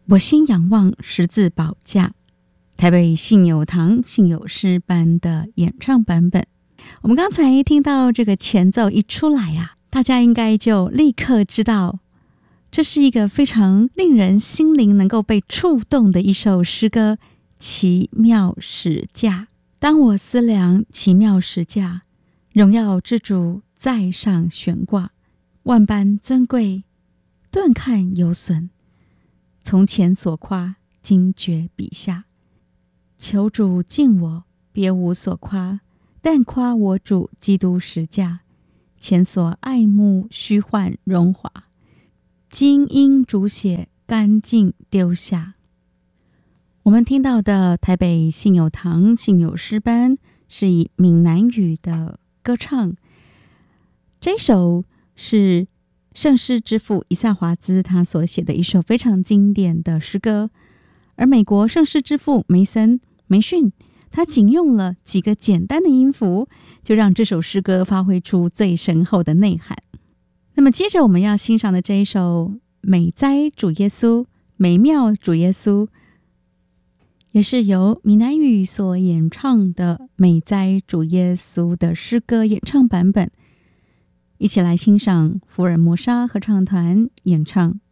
我心仰望十字宝架，台北信友堂信友诗班的演唱版本。我们刚才听到这个前奏一出来啊，大家应该就立刻知道，这是一个非常令人心灵能够被触动的一首诗歌，奇妙十架。当我思量奇妙十架，荣耀之主在上悬挂，万般尊贵，顿看有损。从前所夸，今觉笔下。求主敬我，别无所夸，但夸我主基督十架。前所爱慕虚幻荣华，今因主血干净丢下。我们听到的台北信友堂信友诗班是以闽南语的歌唱，这首是圣诗之父以赛华兹他所写的一首非常经典的诗歌，而美国圣诗之父梅逊他仅用了几个简单的音符，就让这首诗歌发挥出最深厚的内涵。那么接着我们要欣赏的这一首美哉主耶稣，美妙主耶稣，也是由闽南语所演唱的美哉主耶稣的诗歌演唱版本，一起来欣赏福尔摩沙合唱团演唱。